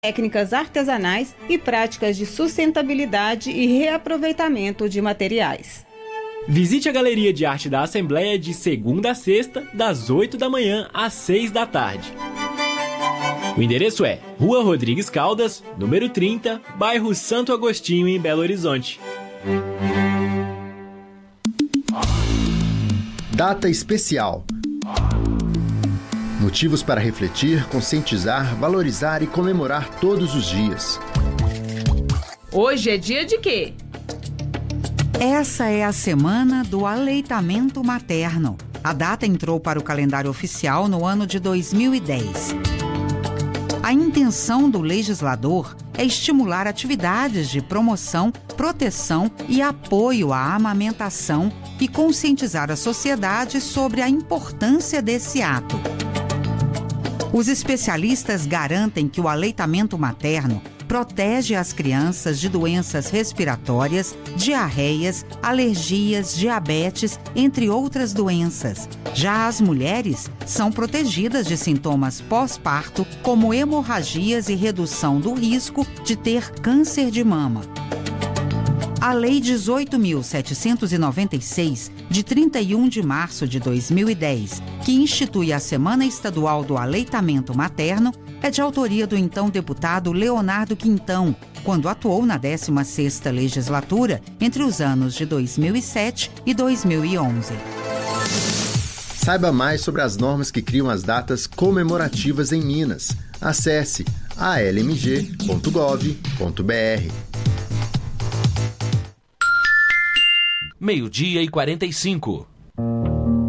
técnicas artesanais e práticas de sustentabilidade e reaproveitamento de materiais. Visite a Galeria de Arte da Assembleia de segunda a sexta, das 8 da manhã às 6 da tarde. O endereço é Rua Rodrigues Caldas, número 30, bairro Santo Agostinho, em Belo Horizonte. Data especial. Motivos para refletir, conscientizar, valorizar e comemorar todos os dias. Hoje é dia de quê? Essa é a semana do aleitamento materno. A data entrou para o calendário oficial no ano de 2010. A intenção do legislador é estimular atividades de promoção, proteção e apoio à amamentação e conscientizar a sociedade sobre a importância desse ato. Os especialistas garantem que o aleitamento materno protege as crianças de doenças respiratórias, diarreias, alergias, diabetes, entre outras doenças. Já as mulheres são protegidas de sintomas pós-parto, como hemorragias e redução do risco de ter câncer de mama. A Lei 18.796, de 31 de março de 2010, que institui a Semana Estadual do Aleitamento Materno, é de autoria do então deputado Leonardo Quintão, quando atuou na 16ª legislatura entre os anos de 2007 e 2011. Saiba mais sobre as normas que criam as datas comemorativas em Minas. Acesse almg.gov.br. 12:45.